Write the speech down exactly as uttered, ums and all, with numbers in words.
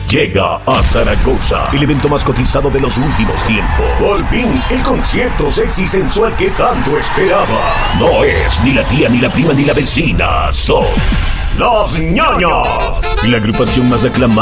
llega a Zaragoza, el evento más cotizado de los últimos tiempos. Por fin, el concierto sexy sensual que tanto esperaba. No es ni la tía, ni la prima, ni la vecina. Son Los Ñoños, la agrupación más aclamada